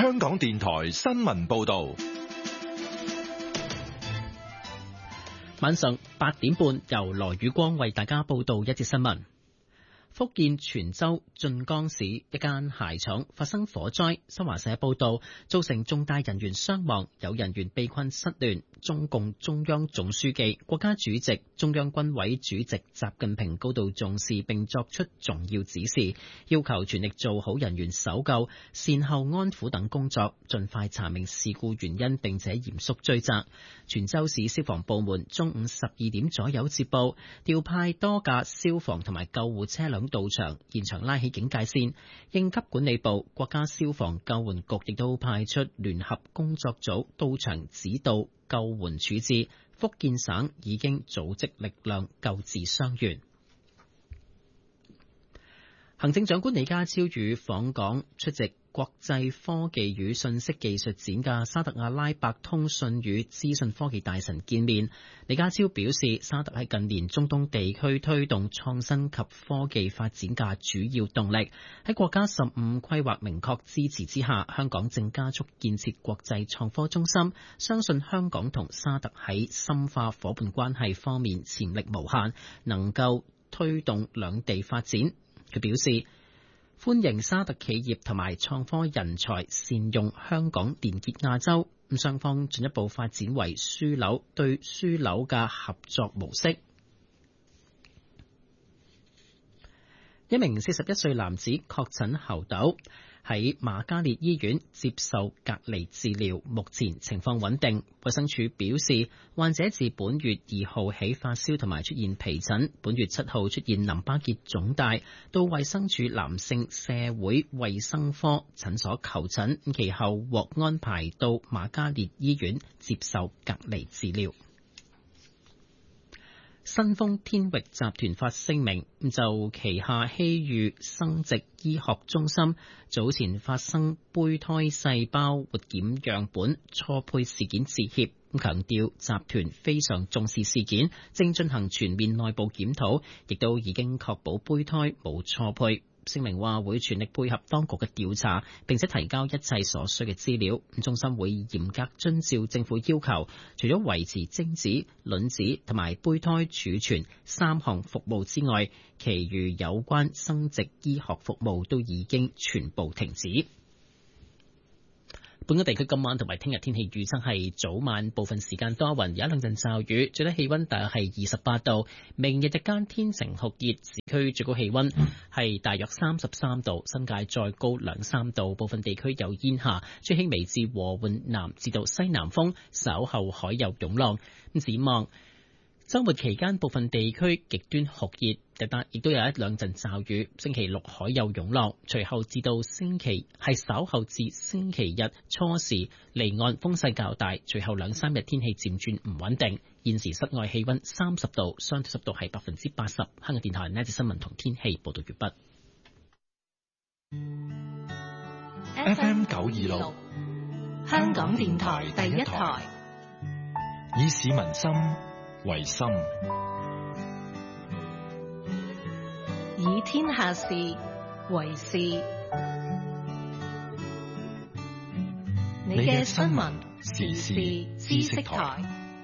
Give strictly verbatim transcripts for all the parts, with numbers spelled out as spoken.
香港電台新聞報道。 晚上八點半，由羅宇光為大家報道一節新聞。福建泉州晉江市一間鞋廠發生火災，新華社報道造成重大人員傷亡，有人員被困失聯。中共中央總書記、國家主席、中央軍委主席習近平高度重視並作出重要指示，要求全力做好人員搜救、善後安撫等工作，盡快查明事故原因並且嚴肅追責。泉州市消防部門中午十二點左右接報，調派多架消防同埋救護車輛到場，現場拉起警戒線。應急管理部、國家消防救援局亦都派出聯合工作組到場指導救援處置。福建省已經組織力量救治傷員。行政長官李家超與訪港出席國際科技與信息技術展嘅沙特阿拉伯通訊與資訊科技大臣見面。李家超表示，沙特喺近年中東地區推動創新及科技發展嘅主要動力。喺國家十五規劃明確支持之下，香港正加速建設國際創科中心，相信香港同沙特喺深化伙伴關係方面潛力無限，能夠推動兩地發展。佢表示歡迎沙特企業同埋創科人才善用香港連結亞洲，咁雙方進一步發展為樞紐對樞紐嘅合作模式。一名四十一歲男子確診猴痘，喺瑪嘉烈醫院接受隔離治療，目前情況穩定。衛生署表示，患者自本月二號起發燒同埋出現皮疹，本月七號出現淋巴結腫大，到衛生署男性社會衛生科診所求診，其後獲安排到瑪嘉烈醫院接受隔離治療。新豐天域集團發聲明，就旗下希裕生殖醫學中心早前發生胚胎細胞活檢樣本錯配事件致歉，強調集團非常重視事件，正進行全面內部檢討，亦都已經確保胚胎冇錯配。聲明話會全力配合當局嘅調查，並且提交一切所需嘅資料。中心會嚴格遵照政府要求，除咗維持精子、卵子同埋胚胎儲存三項服務之外，其餘有關生殖醫學服務都已經全部停止。本港地區今晚同埋聽日天氣預測係早晚部分時間多雲，有一兩陣驟雨，最低氣溫大約係二十八度。明日日間天晴酷熱，市區最高氣溫係大約三十三度，新界再高兩三度，部分地區有煙霞，吹輕微至和緩南至到西南風，稍後海有湧浪。咁展望週末期間部分地區極端酷熱，但亦都有一兩陣驟雨。星期六海有湧浪，隨後至到星期係稍後至星期日初時離岸風勢較大，隨後兩三日天氣漸轉唔穩定。現時室外氣溫三十度，相對濕度係百分之八十。香港電台呢節新聞同天氣報道完畢。F M 九二六， 香港電台第一台， 以市民心為心， 以天下事為事。你嘅新聞時事知識台。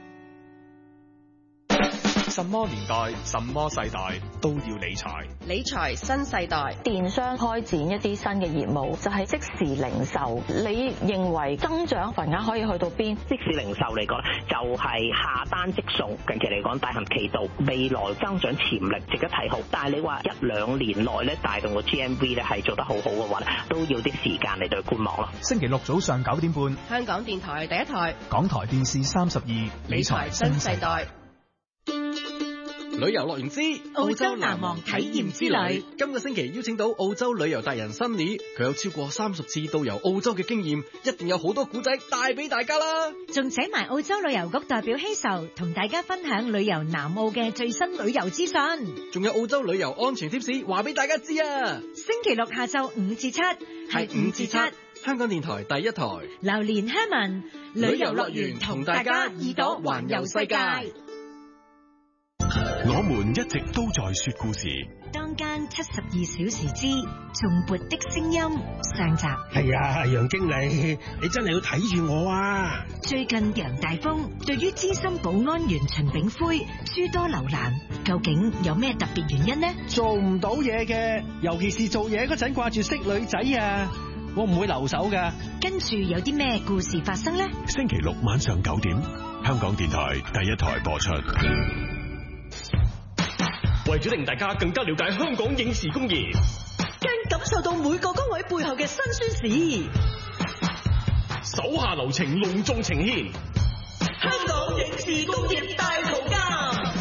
什麼年代、什麼世代都要理財。 理財新世代， 電商開展一啲新嘅業務，就係即時零售。你認為增長份額可以去到邊？ 即時零售嚟講，就係下單即送。近期嚟講，大行其道，未來增長潛力值得睇好。但係你話一兩年內咧帶動個 G M V 咧係做得好好嘅話咧，都要啲時間嚟對觀望咯。 星期六早上九點半， 香港電台第一台， 港台電視三十二， 理財新世代。 旅遊樂園之澳洲難忘體驗之旅， 今個星期邀請到澳洲旅遊達人 Sunny， 佢有超過三十次到遊澳洲嘅經驗，一定有好多古仔帶俾大家啦。 仲請埋澳洲旅遊局代表希愁同大家分享旅遊南澳嘅最新旅遊資訊， 仲有澳洲旅遊安全貼士話俾大家知啊。 星期六下晝五至七， 係五至七，香港電台第一台， 榴蓮香文旅遊樂園同大家耳朵環遊世界。 我們一直都在說故事。 當間七十二小時之頌缽的聲音上集。 係啊，楊經理，你真係要睇住我啊！ 最近楊大風對於資深保安員陳炳輝諸多留難，究竟有咩特別原因呢？ 做唔到嘢嘅，尤其是做嘢嗰陣掛住識女仔啊，我唔會留手噶。 跟住有啲咩故事發生呢？ 星期六晚上九點，香港電台第一台播出。 為咗令大家更加了解香港影視工業， 更感受到每個崗位背後嘅辛酸史， 手下留情隆重呈現香港影視工業大圖鑑。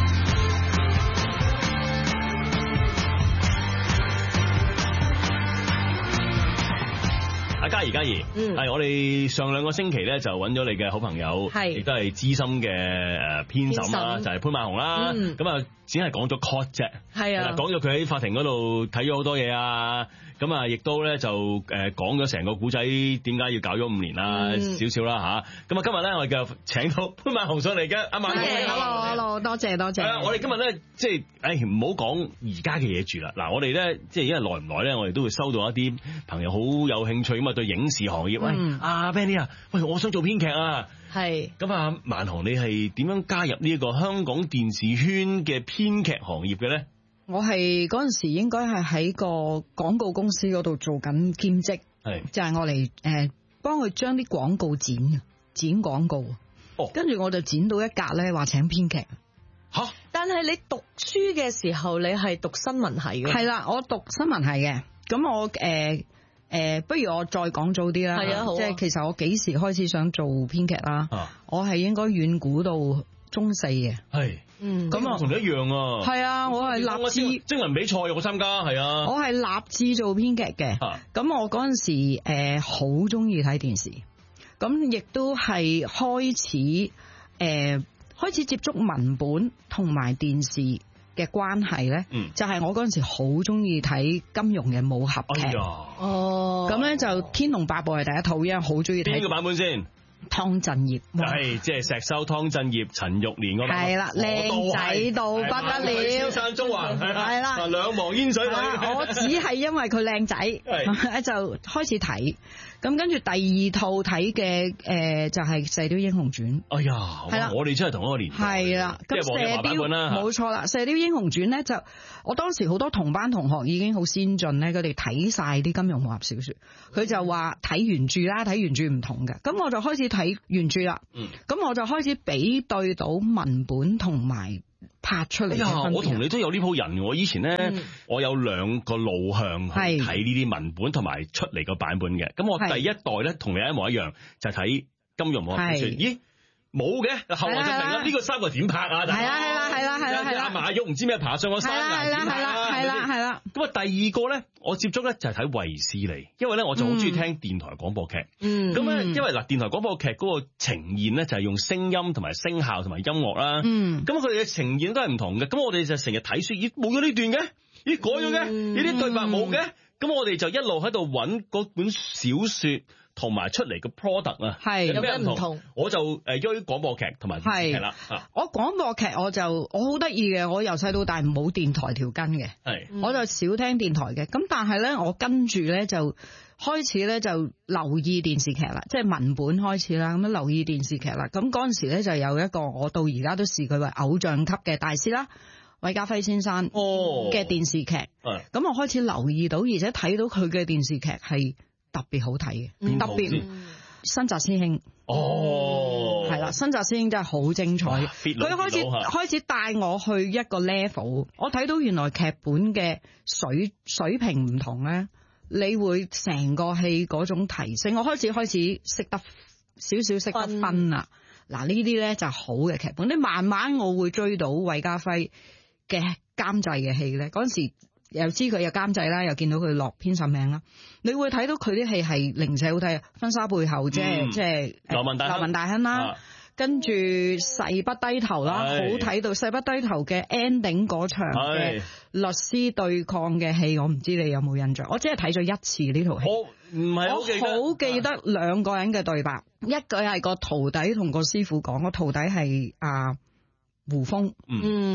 阿嘉怡，嘉怡， 嗯， 係我哋上兩個星期咧就揾咗你嘅好朋友，係亦都係資深嘅誒編審啦，就係潘萬雄啦。咁啊，只係講咗 court 啫，係啊，講咗佢喺法庭嗰度睇咗好多嘢啊。咁啊，亦都咧就誒講咗成個古仔點解要搞咗五年啦，少少啦吓。咁啊，今日咧我哋就請到潘萬雄上嚟嘅，阿萬雄。 Hello，Hello，多謝多謝。 係啊，我哋今日咧即係誒唔好講而家嘅嘢住啦。嗱，我哋咧即係因為耐唔耐咧，我哋都會收到一啲朋友好有興趣咁啊，對影視行業，喂，阿 Benny 啊，喂，我想做編劇啊。係。咁啊，萬雄，你係點樣加入呢一個香港電視圈嘅編劇行業嘅咧？ 我係嗰陣時應該係喺個廣告公司嗰度做緊兼職，係就係我嚟誒幫佢將啲廣告剪嘅，剪廣告。哦，跟住我就剪到一格咧，話請編劇。 吓！但係你讀書嘅時候，你係讀新聞系嘅？ 係啦，我讀新聞系嘅。咁我誒誒、呃，不如我再講早啲啦。係啊，好啊。即係其實我幾時開始想做編劇啦？啊、我係應該遠古到中四嘅。係。嗯，咁我同你一樣啊。係啊，我係立志徵文比賽我參加，係啊。 我係立志做編劇嘅。咁、啊、我嗰陣時誒好中意睇電視，咁亦都係開始誒、呃、開始接觸文本同埋電視嘅關係咧。嗯，就係、是、我嗰陣時好中意睇金庸嘅武俠劇。哎呀，哦，咁咧就《天龍八部》係第一套，因為好中意睇。邊個版本先？湯鎮業，係即係石修、湯鎮業、陳玉蓮嗰個，係啦，靚仔到不得了，蕭山中環係啦，兩忘煙水。 我只係因為佢靚仔，就開始睇。咁跟住第二套睇嘅誒就係《射雕英雄傳》。哎呀，係啦，我哋真係同一個年代。係啦， 咁《射雕》冇錯啦，《射雕英雄傳》咧就我當時好多同班同學已經好先進咧，佢哋睇晒啲金庸武俠小說，佢就話睇原著啦，睇原著唔同嘅。咁我就開始睇原著啦。嗯，咁我就開始比對到文本同埋拍出嚟。哎呀， 我同你都有呢鋪人。我以前咧、嗯，我有兩個路向去睇呢啲文本同埋出嚟個版本嘅。咁我第一代咧同你一模一樣，就係、是、睇金庸武俠小說。咦，冇嘅，後來就明啦。呢、這個三個點拍啊？係啦係啦係啦係啦係啦。馬玉唔知咩爬上個山崖點拍啊？係啦係啦。咁啊，第二個咧，我接觸咧就係睇衛視嚟，因為咧我就好中意聽電台廣播劇。嗯。咁咧，因為嗱電台廣播劇嗰個呈現咧就係用聲音同埋聲效同埋音樂啦。嗯。咁佢哋嘅呈現都係唔同嘅。咁我哋就成日睇書，咦冇咗呢段嘅，咦改咗嘅，呢啲對白冇嘅。咁我哋就一路喺度揾嗰本小說同埋出嚟嘅 product 啊，係有咩唔同？我就誒追廣播劇同埋電視劇啦。 我廣播劇我就我好得意嘅，我由細到大冇電台條根嘅，係我就少聽電台嘅。咁但係咧，我跟住咧就開始咧就留意電視劇啦，即係文本開始啦，咁樣留意電視劇啦。咁嗰陣時咧就有一個我到而家都視佢為偶像級嘅大師啦。韋家輝先生嘅電視劇，咁、哦、我開始留意到，而且睇到佢嘅電視劇係特別好睇嘅、嗯，特別新澤師兄，哦，係啦，新澤師兄真係好精彩，佢開始開始帶我去一個 level，我睇到原來劇本嘅水水平唔同咧，你會成個戲嗰種提升，我開始開始識得少少識得分啦，嗱呢啲咧就係好嘅劇本，你慢慢我會追到韋家輝嘅監製嘅戲咧，嗰陣時又知佢有監製啦，又見到佢落編審名啦，你會睇到佢啲戲係零舍好睇，婚紗背後即係即係流氓大流氓大亨啦，啊、跟住誓不低頭啦，好睇到誓不低頭嘅 ending 嗰場嘅律師對抗嘅戲，我唔知你有冇印象？我只係睇咗一次呢套戲，我唔係好記得，我好記得兩個人嘅對白，一句係個徒弟同個師傅講，個徒弟係阿胡楓，嗯。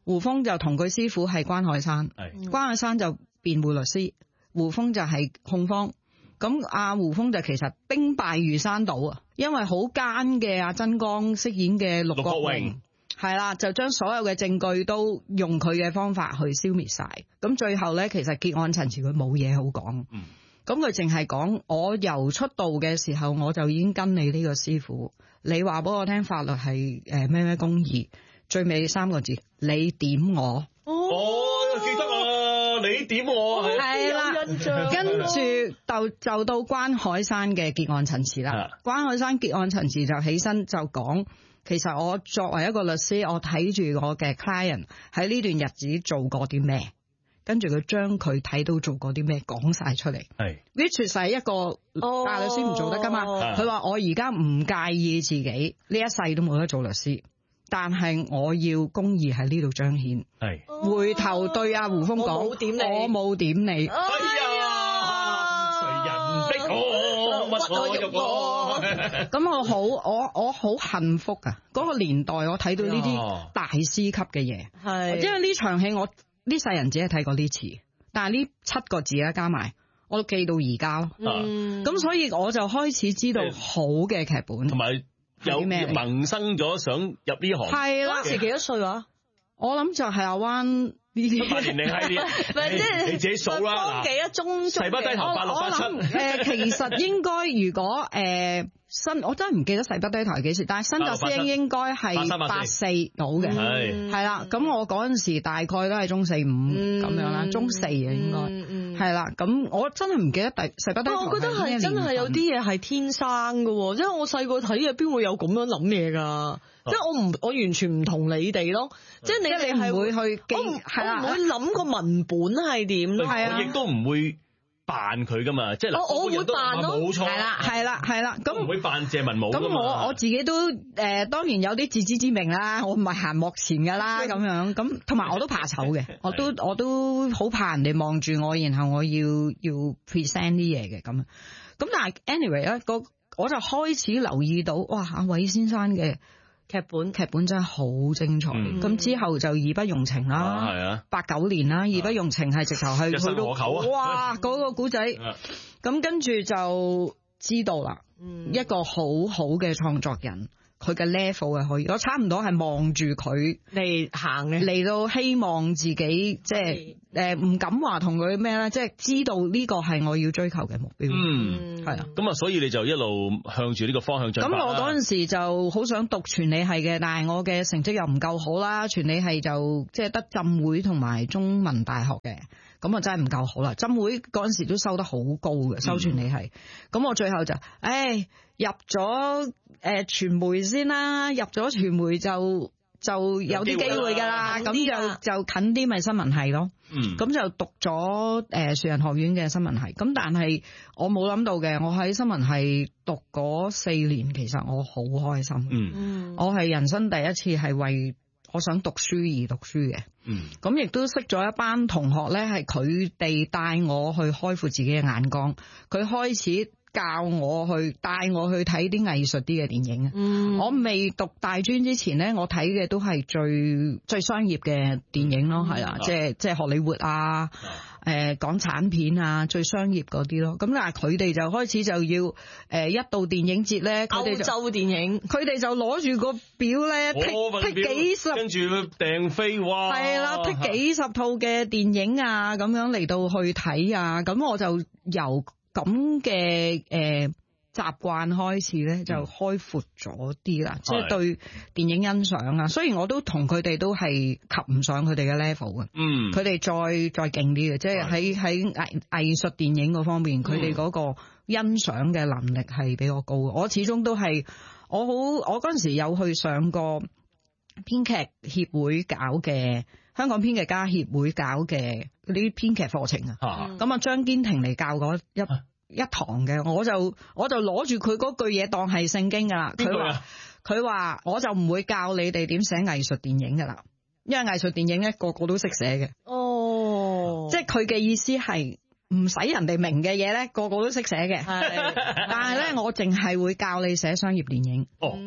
胡楓就同佢師傅係關海山，關海山就辯護律師，胡楓就係控方。咁阿胡楓就其實兵敗如山倒啊，因為好奸嘅阿曾江飾演嘅陸國榮係啦，就將所有嘅證據都用佢嘅方法去消滅晒。咁最後咧，其實結案陳詞佢冇嘢好講，咁佢淨係講我由出道嘅時候我就已經跟你呢個師傅，你話俾我聽法律係誒咩咩公義，最尾三個字你點我。 哦，記得啊，你點我係啦，跟住就就到關海山嘅結案陳詞啦。關海山結案陳詞就起身就講，其實我作為一個律師，我睇住我嘅 client 喺呢段日子做過啲咩，跟住佢將佢睇到做過啲咩講晒出嚟。係，which 係一個大律師唔做得噶嘛。佢話我而家唔介意自己呢一世都冇得做律師。但係我要公義喺呢度彰顯。係，回頭對阿胡楓講，我冇點你，我冇點你。哎呀，誰人逼我，屈我辱我。咁我好，我我好幸福啊！嗰、嗰個年代我睇到呢啲大師級嘅嘢，係，因為呢場戲我呢世人只係睇過呢次，但係呢七個字咧加埋，我都記到而家咯。咁、嗯、所以我就開始知道好嘅劇本，同埋。有萌生咗想入呢行，係啦，嗰時幾多歲話？我諗就係阿灣呢啲八年零係年，唔係即係你自己數啦。幾多中？誓不低頭八六八七。誒，其實應該如果誒。呃新我真係唔記得誓不低頭係幾時，但係新紮師兄應該係八四到嘅，係係啦。咁我嗰陣時大概都係中四五咁樣啦，中四啊應該係啦。咁我真係唔記得第誓不低頭。我覺得係真係有啲嘢係天生嘅，即係我細個睇嘅邊會有咁樣諗嘢㗎？即係我唔我完全唔同你哋咯。即係你哋係會去記，係啦，我唔會諗個文本係點咯，係啊，亦都唔會。扮佢噶嘛，即係嗱，我會扮咯，冇錯，係啦，係啦，係啦，咁唔會扮謝文武。咁我我自己都誒、呃，當然有啲自知之明啦，我唔係行幕前噶啦，咁樣咁，同埋我都怕醜嘅，我都我都好怕人哋望住我，然後我要要 present 啲嘢嘅咁。咁但係 anyway 咧，個我就開始留意到，哇，阿韋先生嘅劇本劇本真係好精彩，咁、嗯、之後就義不容情啦，係啊，八九年啦，義不容情係直頭係去到，哇，嗰、那個古仔，咁跟住就知道啦、嗯，一個好好嘅創作人，佢嘅 level 係可以，我差唔多係望住佢嚟行嘅，嚟到希望自己即係誒唔敢話同佢咩咧，即係知道呢個係我要追求嘅目標。嗯，係啊。咁啊，所以你就一路向住呢個方向進發。咁我嗰陣時就好想讀傳理系嘅，但係我嘅成績又唔夠好啦。傳理系就即係得浸會同埋中文大學嘅，咁啊真係唔夠好啦。浸會嗰陣時都收得好高嘅，收傳理系。咁、嗯、我最後就，誒入咗誒傳媒先啦，入咗傳媒就。就有啲機會㗎啦，咁就就近啲咪新聞系咯。嗯，咁就讀咗誒樹仁學院嘅新聞系。咁但係我冇諗到嘅，我喺新聞系讀嗰四年，其實我好開心。嗯，我係人生第一次係為我想讀書而讀書嘅。嗯，咁亦都識咗一班同學咧，係佢哋帶我去開闊自己嘅眼光，佢開始教我去帶我去睇啲藝術啲嘅電影。嗯，我未讀大專之前咧，我睇嘅都係最最商業嘅電影咯，係、嗯、啊，即係即係荷里活啊，誒、呃、港產片啊，最商業嗰啲咯。咁但係佢哋就開始就要誒、呃、一到電影節咧，歐洲電影，佢哋就攞住個表咧，剔剔幾十，跟住訂飛，哇，係啦，剔幾十套嘅電影啊，咁樣嚟到去睇啊，咁我就由咁嘅誒習慣開始咧，就開闊咗啲啦，即、嗯、係、就是、對電影欣賞啊。雖然我都同佢哋都係及唔上佢哋嘅 level 嘅，嗯，佢哋再再勁啲嘅，即係喺喺藝藝術電影嗰方面，佢哋嗰個欣賞嘅能力係比我高嘅。我始終都係我好，我嗰陣時有去上過編劇協會搞嘅香港編劇家協會搞嘅嗰啲編劇課程啊，咁啊張堅庭嚟教嗰一。啊一堂嘅，我就我就攞住佢嗰句嘢當係聖經噶啦。佢話佢話我就唔會教你哋點寫藝術電影噶啦，因為藝術電影咧個個都識寫嘅。哦，即係佢嘅意思係唔使人哋明嘅嘢咧，個個都識寫嘅。係，但係咧我淨係會教你寫商業電影。哦。嗯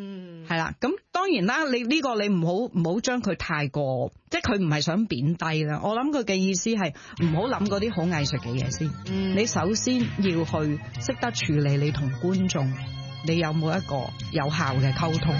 係啦，咁當然啦，你呢個你唔好唔好將佢太過，即係佢唔係想貶低啦。我諗佢嘅意思係唔好諗嗰啲好藝術嘅嘢先。嗯、你首先要去識得處理你同觀眾，你有冇一個有效嘅溝通。